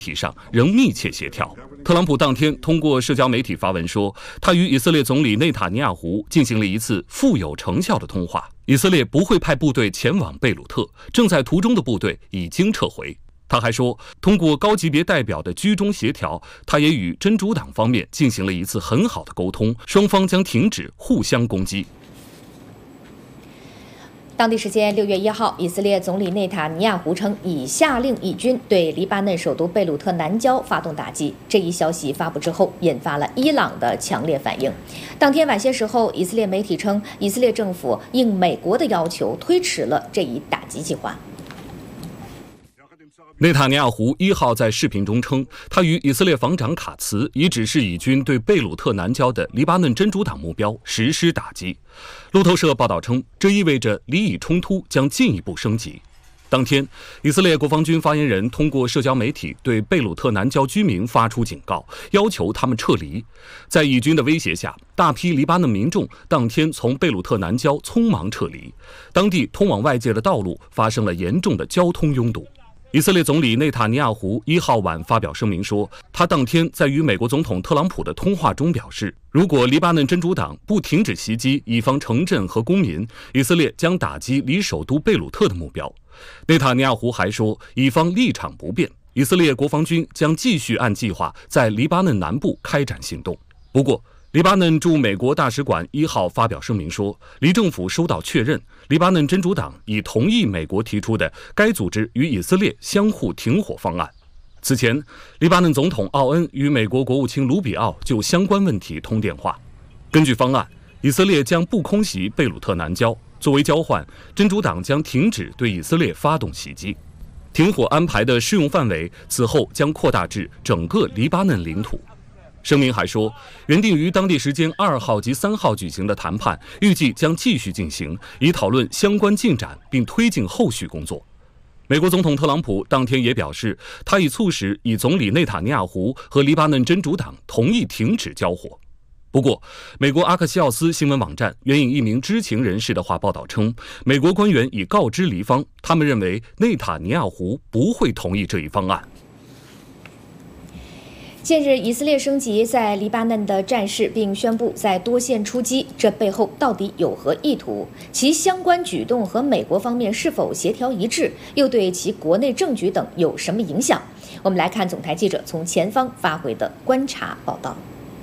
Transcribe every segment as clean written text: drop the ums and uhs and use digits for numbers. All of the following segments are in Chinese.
体上仍密切协调。特朗普当天通过社交媒体发文说，他与以色列总理内塔尼亚胡进行了一次富有成效的通话。以色列不会派部队前往贝鲁特，正在途中的部队已经撤回。他还说，通过高级别代表的居中协调，他也与真主党方面进行了一次很好的沟通，双方将停止互相攻击。 当地时间6月1号，以色列总理内塔尼亚胡称已下令以军对黎巴嫩首都贝鲁特南郊发动打击。这一消息发布之后，引发了伊朗的强烈反应。当天晚些时候，以色列媒体称，以色列政府应美国的要求推迟了这一打击计划。 内塔尼亚胡1号在视频中称，他与以色列防长卡茨已指示以军对贝鲁特南郊的黎巴嫩真主党目标实施打击。路透社报道称，这意味着黎以冲突将进一步升级。当天，以色列国防军发言人通过社交媒体对贝鲁特南郊居民发出警告，要求他们撤离。在以军的威胁下，大批黎巴嫩民众当天从贝鲁特南郊匆忙撤离，当地通往外界的道路发生了严重的交通拥堵。以色列总理内塔尼亚胡1号晚发表声明说，他当天在与美国总统特朗普的通话中表示，如果黎巴嫩真主党不停止袭击以方城镇和公民，以色列将打击离首都贝鲁特的目标。内塔尼亚胡还说，以方立场不变，以色列国防军将继续按计划在黎巴嫩南部开展行动。不过，黎巴嫩驻美国大使馆1号发表声明说，黎政府收到确认，黎巴嫩真主党已同意美国提出的该组织与以色列相互停火方案。此前，黎巴嫩总统奥恩与美国国务卿卢比奥就相关问题通电话。根据方案，以色列将不空袭贝鲁特南郊，作为交换，真主党将停止对以色列发动袭击。停火安排的适用范围此后将扩大至整个黎巴嫩领土。声明还说，原定于当地时间2号及3号举行的谈判预计将继续进行，以讨论相关进展并推进后续工作。美国总统特朗普当天也表示，他已促使以总理内塔尼亚胡和黎巴嫩真主党同意停止交火。不过，美国阿克西奥斯新闻网站援引一名知情人士的话报道称，美国官员已告知黎方，他们认为内塔尼亚胡不会同意这一方案。 近日，以色列升级在黎巴嫩的战事，并宣布在多线出击，这背后到底有何意图？其相关举动和美国方面是否协调一致？又对其国内政局等有什么影响？我们来看总台记者从前方发回的观察报道。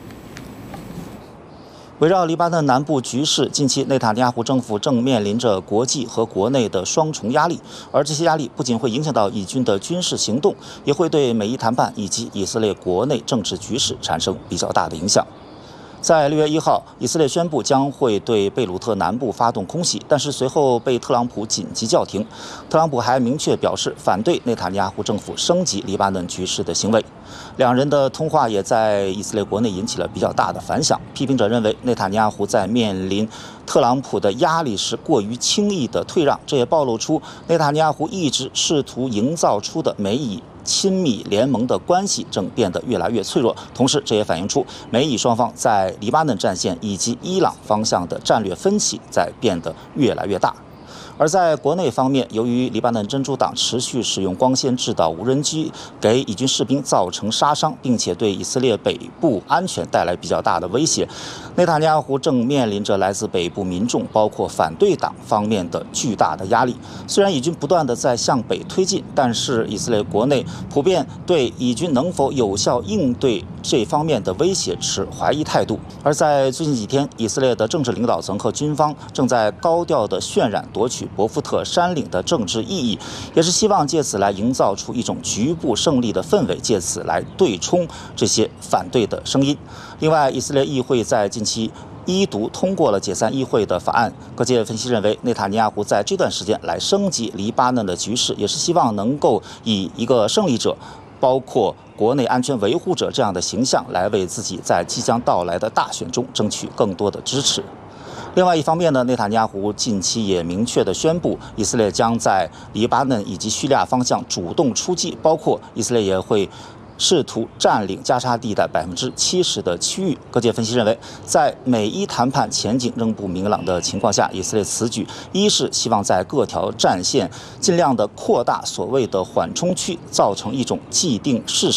围绕黎巴嫩南部局势，近期内塔尼亚胡政府正面临着国际和国内的双重压力，而这些压力不仅会影响到以军的军事行动，也会对美伊谈判以及以色列国内政治局势产生比较大的影响。在6月1号，以色列宣布将会对贝鲁特南部发动空袭，但是随后被特朗普紧急叫停。特朗普还明确表示反对内塔尼亚胡政府升级黎巴嫩局势的行为。两人的通话也在以色列国内引起了比较大的反响。批评者认为，内塔尼亚胡在面临特朗普的压力时过于轻易的退让，这也暴露出内塔尼亚胡一直试图营造出的美以亲密联盟的关系正变得越来越脆弱，同时这也反映出美以双方在黎巴嫩战线以及伊朗方向的战略分歧在变得越来越大。而在国内方面，由于黎巴嫩真主党持续使用光线制导无人机给以军士兵造成杀伤，并且对以色列北部安全带来比较大的威胁，内塔尼亚胡正面临着来自北部民众，包括反对党方面的巨大的压力。虽然以军不断地在向北推进，但是以色列国内普遍对以军能否有效应对这方面的威胁持怀疑态度。而在最近几天，以色列的政治领导层和军方正在高调地渲染夺取博福特山岭的政治意义，也是希望借此来营造出一种局部胜利的氛围，借此来对冲这些反对的声音。另外，以色列议会在近期一读通过了解散议会的法案。各界分析认为，内塔尼亚胡在这段时间来升级黎巴嫩的局势，也是希望能够以一个胜利者，包括国内安全维护者这样的形象，来为自己在即将到来的大选中争取更多的支持。另外一方面呢，内塔尼亚胡近期也明确地宣布，以色列将在黎巴嫩以及叙利亚方向主动出击，包括以色列也会试图占领加沙地带70%的区域。各界分析认为，在美伊谈判前景仍不明朗的情况下，以色列此举一是希望在各条战线尽量的扩大所谓的缓冲区，造成一种既定事实。